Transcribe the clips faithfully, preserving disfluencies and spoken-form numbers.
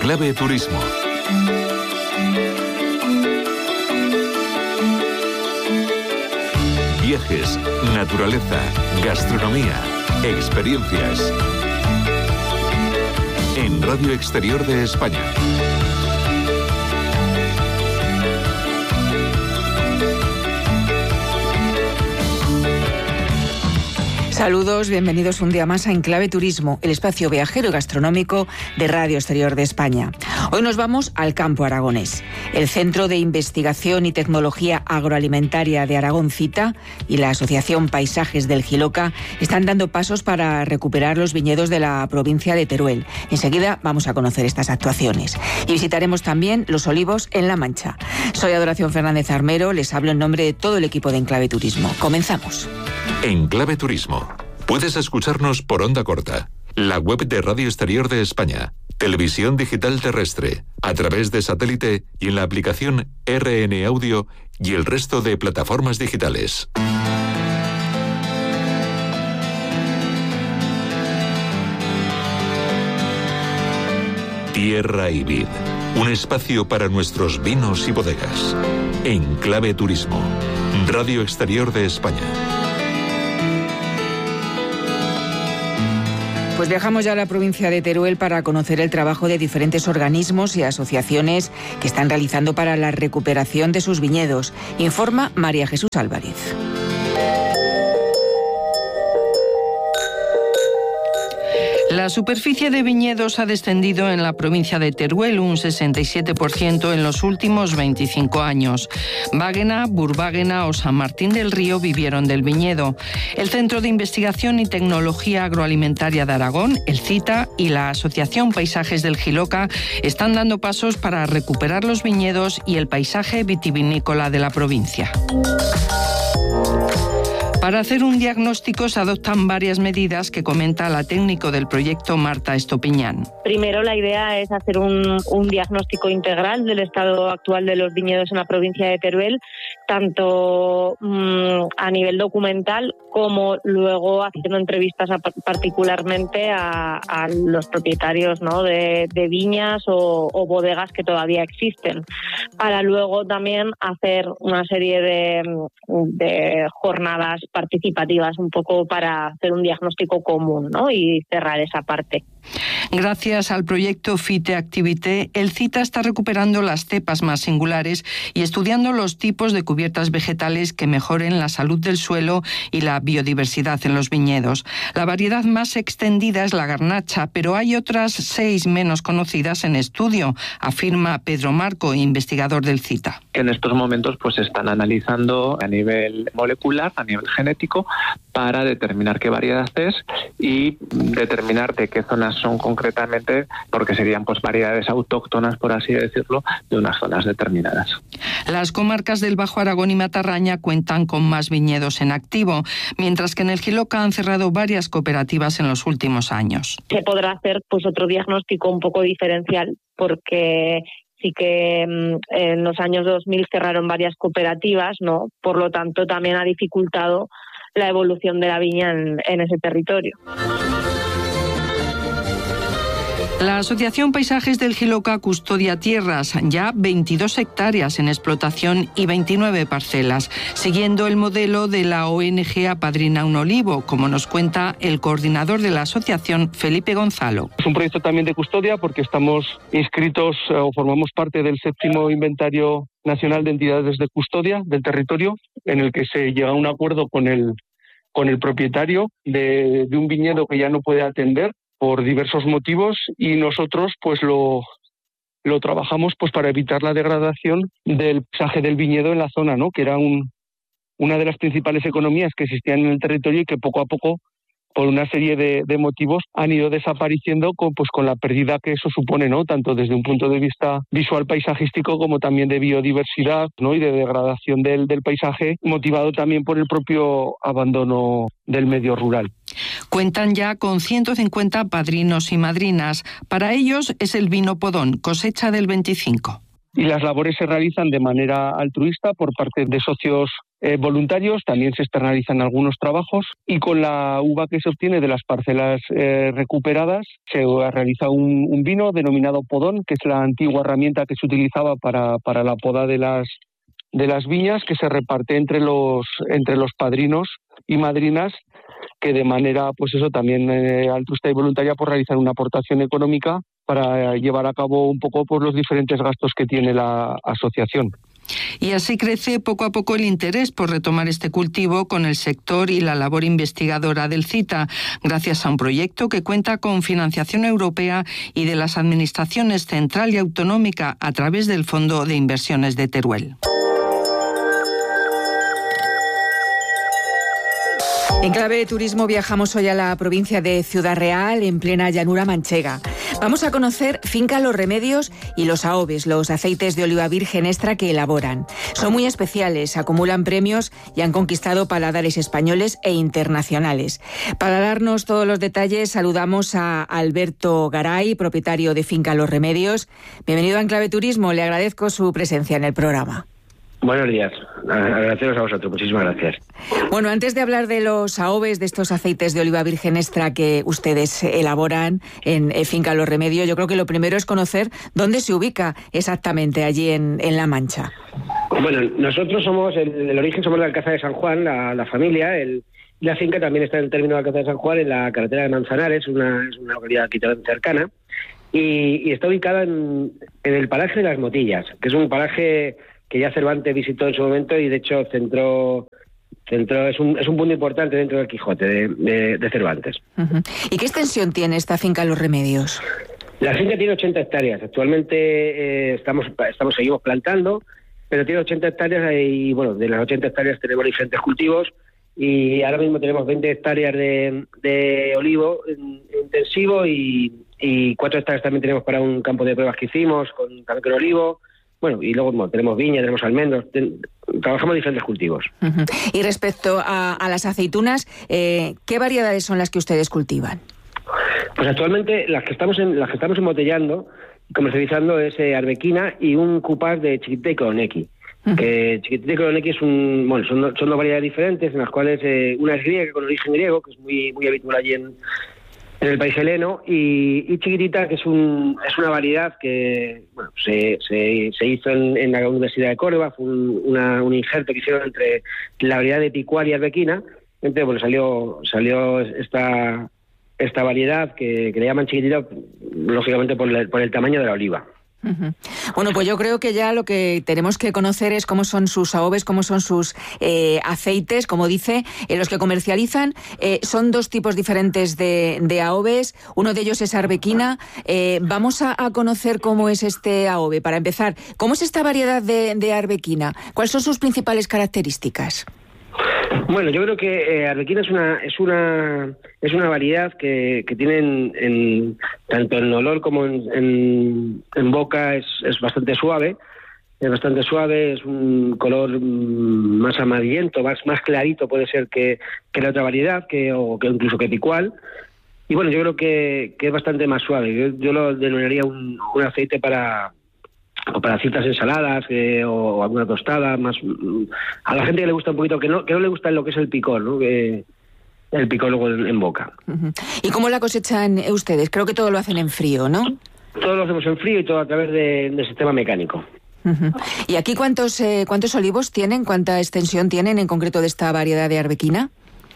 Clave Turismo. Viajes, naturaleza, gastronomía, experiencias. En Radio Exterior de España. Saludos, bienvenidos un día más a Enclave Turismo, el espacio viajero y gastronómico de Radio Exterior de España. Hoy nos vamos al campo aragonés. El Centro de Investigación y Tecnología Agroalimentaria de Aragón, CITA, y la Asociación Paisajes del Jiloca están dando pasos para recuperar los viñedos de la provincia de Teruel. Enseguida vamos a conocer estas actuaciones. Y visitaremos también los olivos en La Mancha. Soy Adoración Fernández Armero, les hablo en nombre de todo el equipo de Enclave Turismo. Comenzamos. Enclave Turismo. Puedes escucharnos por onda corta, la web de Radio Exterior de España, televisión digital terrestre, a través de satélite y en la aplicación R N Audio y el resto de plataformas digitales. Tierra y Vid, un espacio para nuestros vinos y bodegas. Enclave Turismo, Radio Exterior de España. Pues viajamos ya a la provincia de Teruel para conocer el trabajo de diferentes organismos y asociaciones que están realizando para la recuperación de sus viñedos. Informa María Jesús Álvarez. La superficie de viñedos ha descendido en la provincia de Teruel un sesenta y siete por ciento en los últimos veinticinco años. Báguena, Burbáguena o San Martín del Río vivieron del viñedo. El Centro de Investigación y Tecnología Agroalimentaria de Aragón, el CITA, y la Asociación Paisajes del Jiloca están dando pasos para recuperar los viñedos y el paisaje vitivinícola de la provincia. Para hacer un diagnóstico se adoptan varias medidas que comenta la técnico del proyecto, Marta Estopiñán. Primero, la idea es hacer un, un diagnóstico integral del estado actual de los viñedos en la provincia de Teruel, tanto mmm, a nivel documental como luego haciendo entrevistas a, particularmente a, a los propietarios, ¿no?, de, de viñas o, o bodegas que todavía existen, para luego también hacer una serie de, de jornadas participativas un poco para hacer un diagnóstico común, ¿no?, y cerrar esa parte. Gracias al proyecto Fite Activité, el CITA está recuperando las cepas más singulares y estudiando los tipos de cubiertas vegetales que mejoren la salud del suelo y la biodiversidad en los viñedos. La variedad más extendida es la garnacha, pero hay otras seis menos conocidas en estudio, afirma Pedro Marco, investigador del CITA. En estos momentos pues se están analizando a nivel molecular, a nivel genético, para determinar qué variedad es y determinar de qué zonas son concretamente, porque serían pues variedades autóctonas, por así decirlo, de unas zonas determinadas. Las comarcas del Bajo Aragón y Matarraña cuentan con más viñedos en activo, mientras que en el Jiloca han cerrado varias cooperativas en los últimos años. Se podrá hacer pues otro diagnóstico un poco diferencial, porque sí que en los años dos mil cerraron varias cooperativas, ¿no? Por lo tanto, también ha dificultado la evolución de la viña en, en ese territorio. La Asociación Paisajes del Jiloca custodia tierras, ya veintidós hectáreas en explotación y veintinueve parcelas, siguiendo el modelo de la O N G Apadrina un Olivo, como nos cuenta el coordinador de la asociación, Felipe Gonzalo. Es un proyecto también de custodia porque estamos inscritos o formamos parte del séptimo inventario nacional de entidades de custodia del territorio, en el que se llega a un acuerdo con el, con el propietario de, de un viñedo que ya no puede atender por diversos motivos, y nosotros pues lo, lo trabajamos pues para evitar la degradación del paisaje del viñedo en la zona, ¿no?, que era un, una de las principales economías que existían en el territorio y que poco a poco, por una serie de, de motivos, han ido desapareciendo con, pues, con la pérdida que eso supone, ¿no?, tanto desde un punto de vista visual paisajístico como también de biodiversidad, ¿no?, y de degradación del, del paisaje, motivado también por el propio abandono del medio rural. Cuentan ya con ciento cincuenta padrinos y madrinas. Para ellos es el vino Podón, cosecha del veinticinco. y las labores se realizan de manera altruista por parte de socios eh, voluntarios, también se externalizan algunos trabajos y con la uva que se obtiene de las parcelas eh, recuperadas se realiza un, un vino denominado podón, que es la antigua herramienta que se utilizaba para, para la poda de las, de las viñas, que se reparte entre los, entre los padrinos y madrinas, que de manera, pues eso, también eh, altruista y voluntaria, pues realizan una aportación económica para llevar a cabo un poco pues, los diferentes gastos que tiene la asociación. Y así crece poco a poco el interés por retomar este cultivo con el sector y la labor investigadora del CITA, gracias a un proyecto que cuenta con financiación europea y de las administraciones central y autonómica a través del Fondo de Inversiones de Teruel. En clave de turismo viajamos hoy a la provincia de Ciudad Real, en plena llanura manchega. Vamos a conocer Finca Los Remedios y los AOVES, los aceites de oliva virgen extra que elaboran. Son muy especiales, acumulan premios y han conquistado paladares españoles e internacionales. Para darnos todos los detalles, saludamos a Alberto Garay, propietario de Finca Los Remedios. Bienvenido a En Clave Turismo, le agradezco su presencia en el programa. Buenos días, agradeceros a vosotros, muchísimas gracias. Bueno, antes de hablar de los AOVES, de estos aceites de oliva virgen extra que ustedes elaboran en Finca Los Remedios, yo creo que lo primero es conocer dónde se ubica exactamente allí en, en La Mancha. Bueno, nosotros somos, el, el origen somos de Alcázar de San Juan, la, la familia, el, la finca también está en el término de Alcázar de San Juan, en la carretera de Manzanares, una, es una localidad aquí cercana, y, y está ubicada en, en el paraje de Las Motillas, que es un paraje que ya Cervantes visitó en su momento y de hecho centró, centró es un es un punto importante dentro del Quijote de, de, de Cervantes. Uh-huh. ¿Y qué extensión tiene esta finca Los Remedios? La finca tiene ochenta hectáreas. Actualmente eh, estamos estamos seguimos plantando, pero tiene ochenta hectáreas y bueno, de las ochenta hectáreas tenemos diferentes cultivos y ahora mismo tenemos veinte hectáreas de, de olivo intensivo y, y cuatro hectáreas también tenemos para un campo de pruebas que hicimos con, también con olivo. Bueno, y luego bueno, tenemos viña, tenemos almendros, ten, trabajamos diferentes cultivos. Uh-huh. Y respecto a, a las aceitunas, eh, ¿qué variedades son las que ustedes cultivan? Pues actualmente las que estamos en, las que estamos embotellando y comercializando es eh, arbequina y un cupás de Chiquitita y Coronequi. Uh-huh. Que Chiquitita y Coronequi es un, bueno, son, son dos variedades diferentes en las cuales eh, una es griega con origen griego, que es muy muy habitual allí en en el país heleno, y, y Chiquitita, que es un es una variedad que bueno se se, se hizo en, en la Universidad de Córdoba, fue un, una, un injerto que hicieron entre la variedad de Picual y Arbequina, entonces bueno salió salió esta esta variedad que, que le llaman Chiquitita, lógicamente por el, por el tamaño de la oliva. Uh-huh. Bueno, pues yo creo que ya lo que tenemos que conocer es cómo son sus AOVES, cómo son sus eh, aceites, como dice, eh, los que comercializan. Eh, son dos tipos diferentes de, de AOVES, uno de ellos es arbequina. Eh, vamos a, a conocer cómo es este AOVE. Para empezar, ¿cómo es esta variedad de, de arbequina? ¿Cuáles son sus principales características? Bueno, yo creo que eh, arbequina es una es una es una variedad que, que tiene en, en, tanto en olor como en, en, en boca es, es bastante suave, es bastante suave, es un color más amarillento, más más clarito puede ser que, que la otra variedad, que o que incluso que Picual. Y bueno, yo creo que, que es bastante más suave. Yo, yo lo denominaría un, un aceite para o para ciertas ensaladas eh, o alguna tostada, más a la gente que le gusta un poquito, que no que no le gusta lo que es el picor, ¿no? Que el picor luego en, en boca. Uh-huh. ¿Y cómo la cosechan ustedes? Creo que todo lo hacen en frío, ¿no? Todo lo hacemos en frío y todo a través de, del sistema mecánico. Uh-huh. ¿Y aquí cuántos eh, cuántos olivos tienen? ¿Cuánta extensión tienen en concreto de esta variedad de arbequina?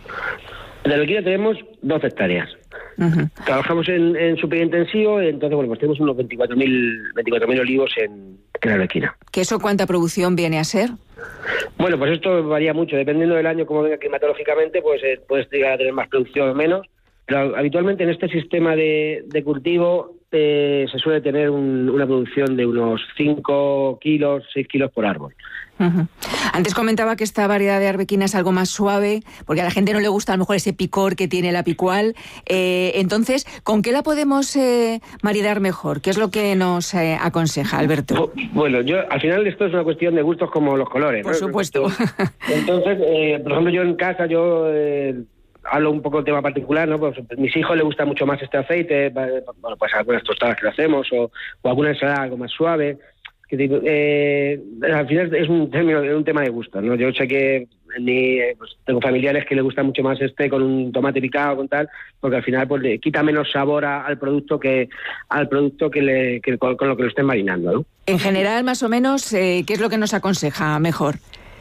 De arbequina tenemos doce hectáreas. Uh-huh. Trabajamos en, en superintensivo, entonces bueno, pues tenemos unos veinticuatro mil olivos en, en arbequina. ¿Que eso cuánta producción viene a ser? Bueno, pues esto varía mucho, dependiendo del año como venga climatológicamente, pues eh, puedes llegar a tener más producción o menos, pero habitualmente en este sistema de, de cultivo eh, se suele tener un, una producción de unos cinco kilos, seis kilos por árbol. Uh-huh. Antes comentaba que esta variedad de arbequina es algo más suave, porque a la gente no le gusta a lo mejor ese picor que tiene la Picual. Eh, entonces, ¿con qué la podemos eh, maridar mejor? ¿Qué es lo que nos eh, aconseja, Alberto? Bueno, yo al final esto es una cuestión de gustos como los colores, Por ¿no? supuesto. Entonces, eh, por ejemplo, yo en casa, yo eh, hablo un poco del tema particular, ¿no? Pues a mis hijos les gusta mucho más este aceite, bueno, pues algunas tostadas que lo hacemos, o, o alguna ensalada algo más suave. que eh, al final es un, un tema de gusto, ¿no? Yo sé que ni, pues, tengo familiares que les gusta mucho más este con un tomate picado, con tal, porque al final pues le quita menos sabor a, al producto que al producto que, le, que con, con lo que lo estén marinando, ¿no? En general, más o menos, eh, ¿qué es lo que nos aconseja mejor?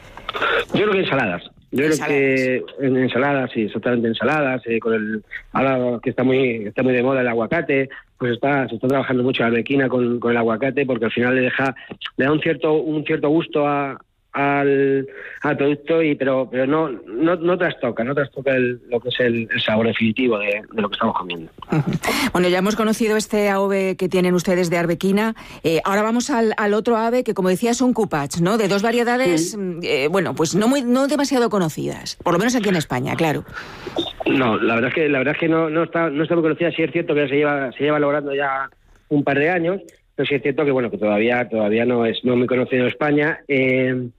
Yo creo que ensaladas. Yo ensaladas. creo que en ensaladas, sí, exactamente ensaladas, eh, con el ahora que está muy está muy de moda el aguacate, pues está se está trabajando mucho la arbequina con, con el aguacate, porque al final le deja le da un cierto un cierto gusto a, al, al producto, y pero pero no no, no trastoca, no trastoca el, lo que es el, el sabor definitivo de, de lo que estamos comiendo. Uh-huh. Bueno, ya hemos conocido este ave que tienen ustedes de arbequina. Eh, ahora vamos al, al otro ave que, como decía, es un cupach, ¿no? De dos variedades, sí. eh, bueno, pues no muy no demasiado conocidas, por lo menos aquí en España, claro. No, la verdad es que la verdad es que no no está no está muy conocida. Sí es cierto que se lleva se lleva logrando ya un par de años, pero sí es cierto que bueno que todavía todavía no es no muy conocido en España. Eh,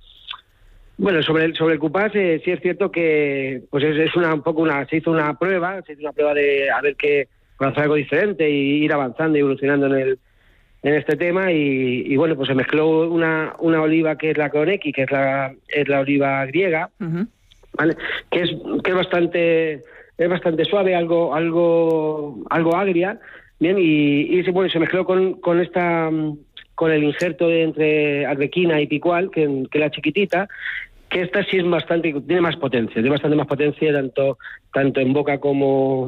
Bueno, sobre el sobre el cupás, eh, sí es cierto que pues es, es una un poco una se hizo una prueba, se hizo una prueba de a ver qué para hacer algo diferente y ir avanzando y evolucionando en el en este tema, y, y bueno, pues se mezcló una una oliva que es la Kroneki, que es la es la oliva griega, uh-huh. ¿vale? Que es que es bastante es bastante suave, algo algo algo agria, bien, y, y se bueno, se mezcló con con esta con el injerto de entre arbequina y picual, que, que la chiquitita, que esta sí es bastante, tiene más potencia, tiene bastante más potencia tanto tanto en boca como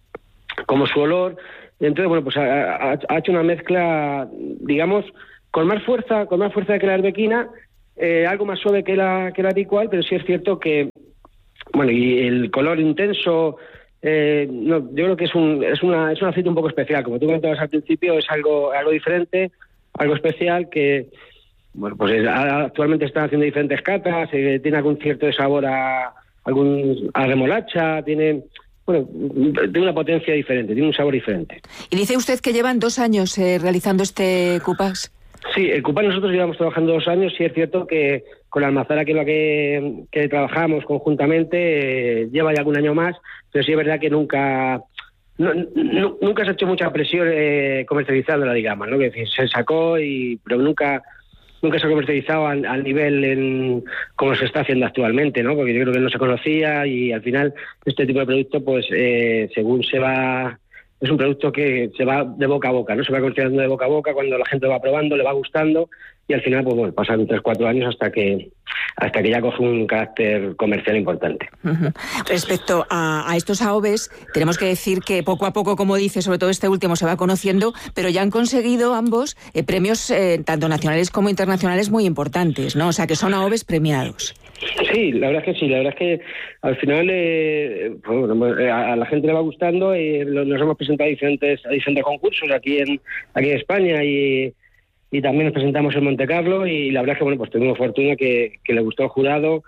como su olor. Entonces, bueno, pues ha, ha, ha hecho una mezcla, digamos, con más fuerza, con más fuerza que la arbequina, eh, algo más suave que la que la picual, pero sí es cierto que, bueno, y el color intenso, eh, no, yo creo que es un es una es un aceite un poco especial, como tú comentabas al principio, es algo algo diferente, algo especial que, bueno, pues es, actualmente están haciendo diferentes catas, eh, tiene algún cierto de sabor a algún a remolacha, tiene, bueno, tiene una potencia diferente, tiene un sabor diferente. Y dice usted que llevan dos años eh, realizando este cupás. Sí, el cupás nosotros llevamos trabajando dos años, sí es cierto que con la almazara, que es la que, que trabajamos conjuntamente, eh, lleva ya algún año más, pero sí es verdad que nunca... No, no, nunca se ha hecho mucha presión eh, comercializándola, digamos, ¿no? Que se sacó, y pero nunca nunca se ha comercializado al, al nivel en como se está haciendo actualmente, ¿no? Porque yo creo que no se conocía, y al final este tipo de producto, pues eh, según se va, es un producto que se va de boca a boca, ¿no? Se va comercializando de boca a boca, cuando la gente lo va probando, le va gustando, y al final, pues bueno, pasan tres, cuatro años hasta que hasta que ya coge un carácter comercial importante. Uh-huh. Respecto a, a estos aoves, tenemos que decir que poco a poco, como dice, sobre todo este último, se va conociendo, pero ya han conseguido ambos eh, premios, eh, tanto nacionales como internacionales, muy importantes, ¿no? O sea, que son aoves premiados. Sí, la verdad es que sí, la verdad es que al final eh, bueno, a, a la gente le va gustando, y nos hemos presentado a diferentes, a diferentes concursos aquí en aquí en España, y y también nos presentamos en Monte Carlo, y la verdad es que bueno, pues tuvimos fortuna que, que le gustó al jurado,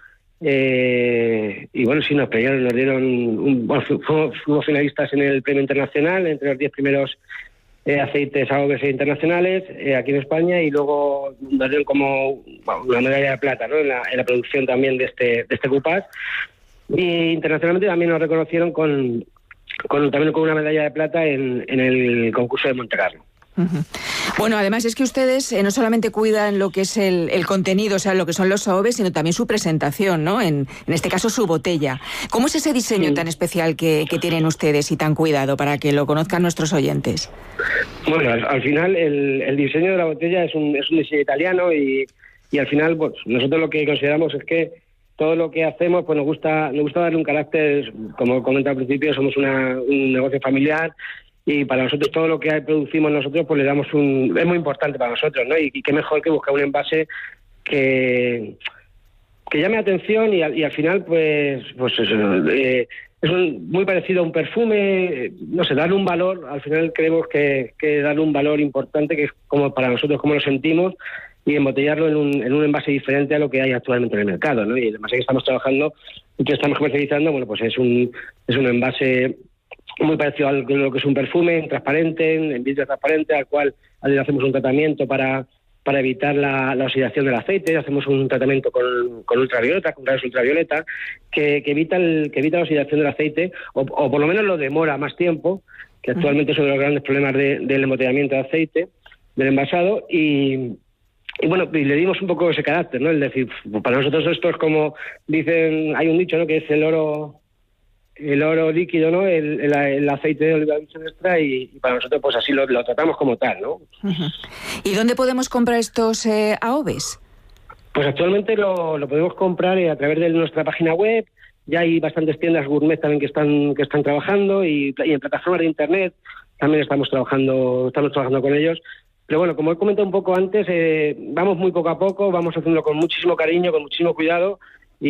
eh, y bueno, sí, nos premiaron, nos dieron un, bueno, fuimos, fuimos finalistas en el premio internacional entre los diez primeros eh, aceites aoves internacionales eh, aquí en España, y luego nos dieron como bueno, una medalla de plata, ¿no? en, la, en la producción también de este de este cupás, y internacionalmente también nos reconocieron con, con también con una medalla de plata en, en el concurso de Monte Carlo. Uh-huh. Bueno, además es que ustedes eh, no solamente cuidan lo que es el, el contenido, o sea, lo que son los aoves, sino también su presentación, ¿no? En, en este caso, su botella. ¿Cómo es ese diseño sí. tan especial que, que tienen ustedes y tan cuidado para que lo conozcan nuestros oyentes? Bueno, al, al final el, el diseño de la botella es un, es un diseño italiano, y, y al final pues nosotros lo que consideramos es que todo lo que hacemos pues nos gusta nos gusta darle un carácter, como comenté al principio, somos una, un negocio familiar, y para nosotros todo lo que producimos nosotros pues le damos un... es muy importante para nosotros, ¿no? Y, y qué mejor que buscar un envase que que llame atención, y, y al final pues pues eso, eh, es un, muy parecido a un perfume, no sé, darle un valor, al final creemos que, que darle un valor importante, que es como para nosotros cómo lo sentimos, y embotellarlo en un, en un envase diferente a lo que hay actualmente en el mercado, ¿no? Y el envase que estamos trabajando y que estamos comercializando, bueno, pues es un es un envase muy parecido a lo que es un perfume, transparente, en vidrio transparente, al cual le hacemos un tratamiento para, para evitar la, la oxidación del aceite, hacemos un tratamiento con, con ultravioleta, con rayos ultravioleta, que, que, evita el, que evita la oxidación del aceite, o, o por lo menos lo demora más tiempo, que actualmente es uno de los grandes problemas de, del embotellamiento de aceite, del envasado, y, y bueno, y le dimos un poco ese carácter, ¿no? Es decir, para nosotros esto es como dicen, hay un dicho, ¿no? Que es el oro, el oro líquido, ¿no? El, el, el aceite de oliva virgen extra, y, y para nosotros pues así lo, lo tratamos como tal, ¿no? Uh-huh. ¿Y dónde podemos comprar estos eh, AOVES? Pues actualmente lo, lo podemos comprar a través de nuestra página web. Ya hay bastantes tiendas gourmet también que están que están trabajando, y, y en plataformas de internet también estamos trabajando estamos trabajando con ellos. Pero bueno, como he comentado un poco antes, eh, vamos muy poco a poco, vamos haciéndolo con muchísimo cariño, con muchísimo cuidado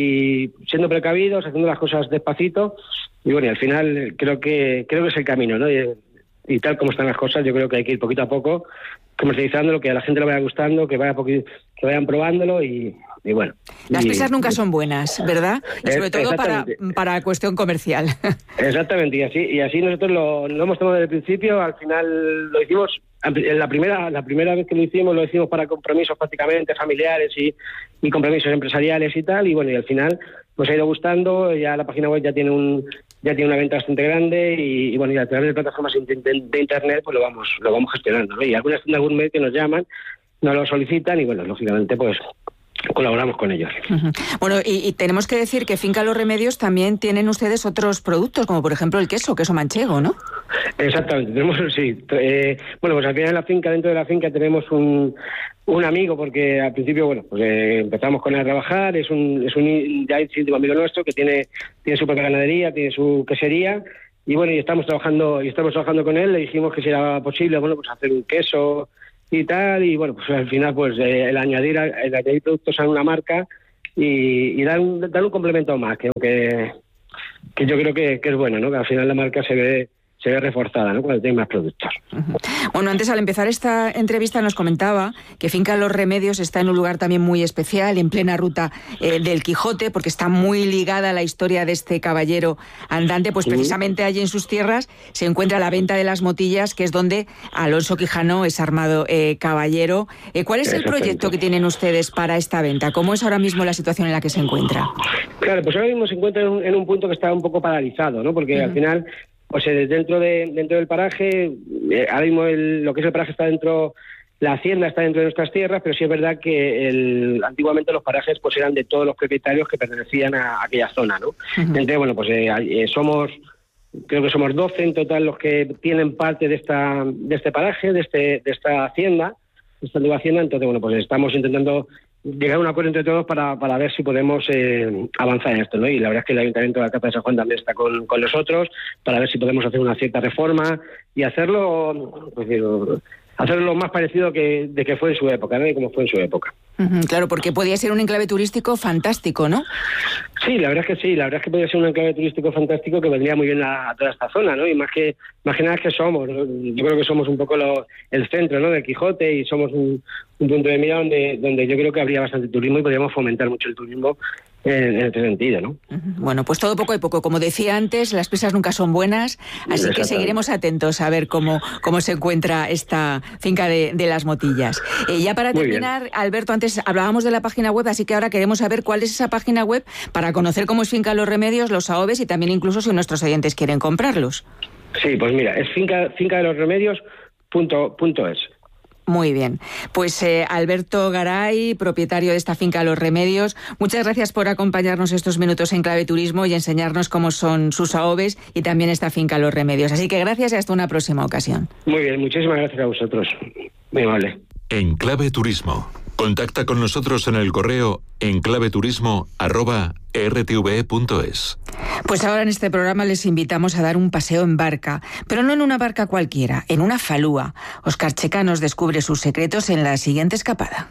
y siendo precavidos, haciendo las cosas despacito. Y bueno, y al final creo que creo que es el camino, ¿no? Y, y tal como están las cosas, yo creo que hay que ir poquito a poco, comercializándolo, que a la gente le vaya gustando, que vaya poqui- que vayan probándolo y, y bueno. Las y, prisas nunca son buenas, ¿verdad? Y sobre todo para, exactamente. para cuestión comercial. Exactamente, y así y así nosotros lo, lo hemos tomado desde el principio. Al final lo hicimos, en la primera la primera vez que lo hicimos, lo hicimos para compromisos prácticamente familiares y, y compromisos empresariales y tal, y bueno, y al final pues ha ido gustando. Ya la página web ya tiene un ya tiene una venta bastante grande, y, y bueno, y a través de plataformas de, de, de internet pues lo vamos lo vamos gestionando, ¿no? Y algunas tiendas gourmet que nos llaman, nos lo solicitan, y bueno, lógicamente pues colaboramos con ellos. Uh-huh. Bueno, y, y tenemos que decir que Finca Los Remedios también tienen ustedes otros productos, como por ejemplo el queso, queso manchego, ¿no? Exactamente, tenemos, sí. Eh, bueno, pues al final en la finca, dentro de la finca tenemos un, un amigo, porque al principio, bueno, pues eh, empezamos con él a trabajar, es un, es un ya íntimo amigo nuestro que tiene, tiene su propia ganadería, tiene su quesería, y bueno, y estamos trabajando, y estamos trabajando con él, le dijimos que si era posible, bueno, pues hacer un queso y tal, y bueno, pues al final pues eh, el añadir el añadir productos a una marca y, y dar un dar un complemento más, que que, que yo creo que, que es bueno, ¿no? Que al final la marca se ve se ve reforzada, ¿no? Cuando tiene más productos. Uh-huh. Bueno, antes al empezar esta entrevista nos comentaba que Finca Los Remedios está en un lugar también muy especial, en plena ruta eh, del Quijote, porque está muy ligada a la historia de este caballero andante, pues precisamente allí en sus tierras se encuentra la venta de las motillas, que es donde Alonso Quijano es armado eh, caballero. Eh, ¿Cuál es el proyecto que tienen ustedes para esta venta? ¿Cómo es ahora mismo la situación en la que se encuentra? Claro, pues ahora mismo se encuentra en un, en un punto que está un poco paralizado, ¿no? Porque uh-huh. al final, pues eh, dentro de dentro del paraje, eh, ahora mismo el, lo que es el paraje está dentro, la hacienda está dentro de nuestras tierras, pero sí es verdad que el, antiguamente los parajes pues eran de todos los propietarios que pertenecían a, a aquella zona, ¿no? Uh-huh. Entonces, bueno, pues eh, eh, somos, creo que somos doce en total los que tienen parte de esta de este paraje, de este de esta hacienda, de esta nueva hacienda. Entonces, bueno, pues estamos intentando llegar a un acuerdo entre todos para, para ver si podemos eh, avanzar en esto, ¿no? Y la verdad es que el Ayuntamiento de la Alcázar de San Juan también está con, con nosotros para ver si podemos hacer una cierta reforma y hacerlo, pues digo, hacerlo lo más parecido que, de que fue en su época, ¿no? Y como fue en su época. Uh-huh, claro, porque podía ser un enclave turístico fantástico, ¿no? Sí, la verdad es que sí, la verdad es que podría ser un enclave turístico fantástico que vendría muy bien a, a toda esta zona, ¿no? Y más que, más que nada es que somos, ¿no? Yo creo que somos un poco lo, el centro, ¿no? Del Quijote, y somos un, un punto de mira donde, donde yo creo que habría bastante turismo y podríamos fomentar mucho el turismo en, en este sentido, ¿no? Uh-huh. Bueno, pues todo poco y poco. Como decía antes, las prisas nunca son buenas, así que seguiremos atentos a ver cómo, cómo se encuentra esta finca de, de las motillas. Eh, ya para terminar, Alberto, antes hablábamos de la página web, así que ahora queremos saber cuál es esa página web para conocer cómo es Finca Los Remedios, los AOVES, y también incluso si nuestros oyentes quieren comprarlos. Sí, pues mira, es finca, finca de los remedios punto, punto es. Muy bien. Pues eh, Alberto Garay, propietario de esta Finca Los Remedios, muchas gracias por acompañarnos estos minutos en Clave Turismo y enseñarnos cómo son sus AOVES y también esta Finca Los Remedios. Así que gracias y hasta una próxima ocasión. Muy bien, muchísimas gracias a vosotros. Muy amable. En Clave Turismo. Contacta con nosotros en el correo enclaveturismo arroba r t v punto es. Pues ahora en este programa les invitamos a dar un paseo en barca, pero no en una barca cualquiera, en una falúa. Óscar Checa nos descubre sus secretos en la siguiente escapada.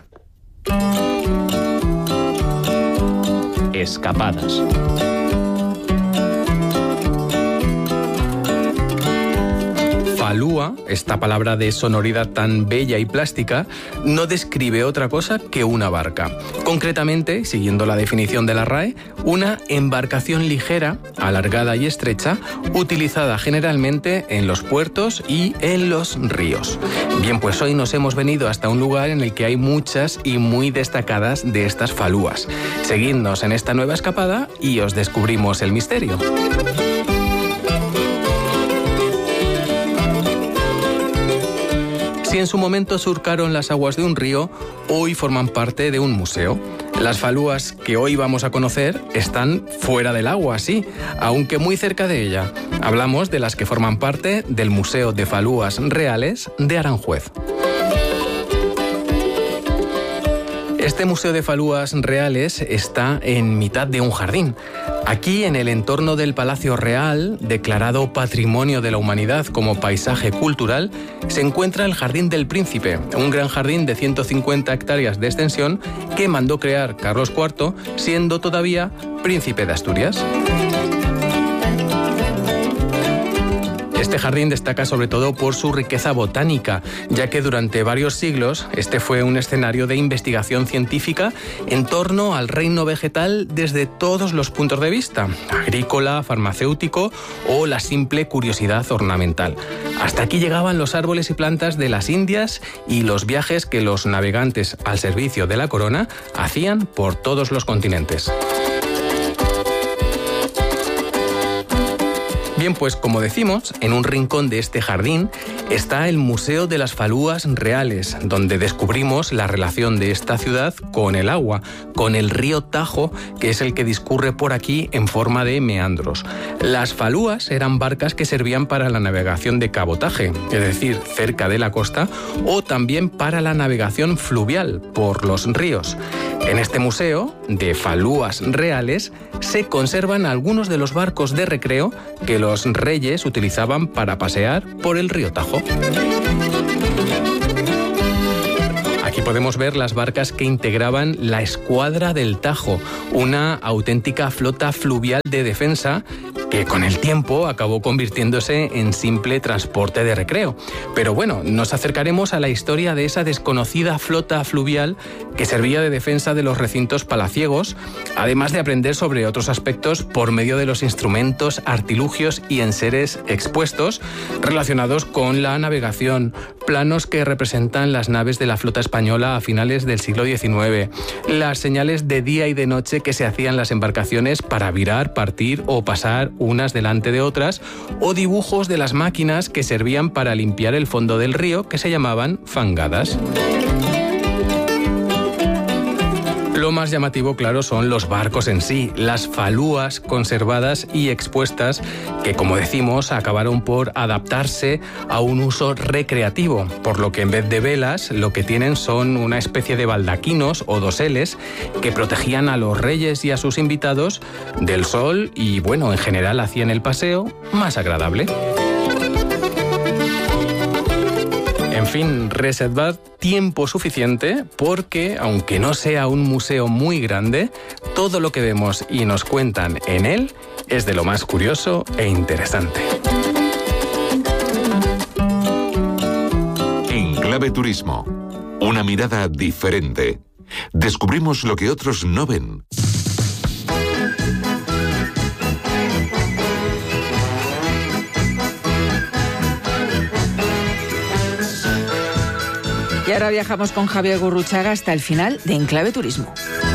Escapadas. Falúa, esta palabra de sonoridad tan bella y plástica, no describe otra cosa que una barca. Concretamente, siguiendo la definición de la R A E, una embarcación ligera, alargada y estrecha, utilizada generalmente en los puertos y en los ríos. Bien, pues hoy nos hemos venido hasta un lugar en el que hay muchas y muy destacadas de estas falúas. Seguidnos en esta nueva escapada y os descubrimos el misterio. Si en su momento surcaron las aguas de un río, hoy forman parte de un museo. Las falúas que hoy vamos a conocer están fuera del agua, sí, aunque muy cerca de ella. Hablamos de las que forman parte del Museo de Falúas Reales de Aranjuez. Este Museo de Falúas Reales está en mitad de un jardín. Aquí, en el entorno del Palacio Real, declarado Patrimonio de la Humanidad como paisaje cultural, se encuentra el Jardín del Príncipe, un gran jardín de ciento cincuenta hectáreas de extensión que mandó crear Carlos cuarto, siendo todavía príncipe de Asturias. Este jardín destaca sobre todo por su riqueza botánica, ya que durante varios siglos este fue un escenario de investigación científica en torno al reino vegetal desde todos los puntos de vista, agrícola, farmacéutico o la simple curiosidad ornamental. Hasta aquí llegaban los árboles y plantas de las Indias y los viajes que los navegantes al servicio de la corona hacían por todos los continentes. Bien, pues como decimos, en un rincón de este jardín está el Museo de las Falúas Reales, donde descubrimos la relación de esta ciudad con el agua, con el río Tajo, que es el que discurre por aquí en forma de meandros. Las falúas eran barcas que servían para la navegación de cabotaje, es decir, cerca de la costa, o también para la navegación fluvial por los ríos. En este museo de Falúas Reales se conservan algunos de los barcos de recreo que los reyes utilizaban para pasear por el río Tajo. Aquí podemos ver las barcas que integraban la Escuadra del Tajo, una auténtica flota fluvial de defensa que con el tiempo acabó convirtiéndose en simple transporte de recreo. Pero bueno, nos acercaremos a la historia de esa desconocida flota fluvial que servía de defensa de los recintos palaciegos, además de aprender sobre otros aspectos por medio de los instrumentos, artilugios y enseres expuestos relacionados con la navegación, planos que representan las naves de la flota española a finales del siglo diecinueve, las señales de día y de noche que se hacían las embarcaciones para virar, partir o pasar unas delante de otras, o dibujos de las máquinas que servían para limpiar el fondo del río, que se llamaban fangadas. Lo más llamativo, claro, son los barcos en sí, las falúas conservadas y expuestas que, como decimos, acabaron por adaptarse a un uso recreativo, por lo que en vez de velas lo que tienen son una especie de baldaquinos o doseles que protegían a los reyes y a sus invitados del sol y, bueno, en general hacían el paseo más agradable. En fin, reservad tiempo suficiente porque, aunque no sea un museo muy grande, todo lo que vemos y nos cuentan en él es de lo más curioso e interesante. En Clave Turismo, una mirada diferente. Descubrimos lo que otros no ven. Y ahora viajamos con Javier Gurruchaga hasta el final de En Clave Turismo.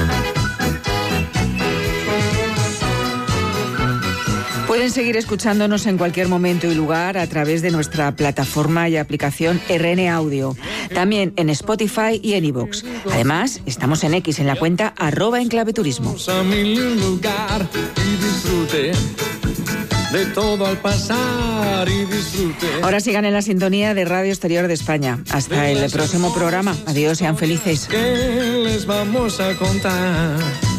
Pueden seguir escuchándonos en cualquier momento y lugar a través de nuestra plataforma y aplicación R N Audio. También en Spotify y en iVoox. Además, estamos en X en la cuenta arroba En Clave Turismo. De todo al pasar y disfrute. Ahora sigan en la sintonía de Radio Exterior de España. Hasta el próximo programa. Adiós, sean felices. ¿Qué les vamos a contar?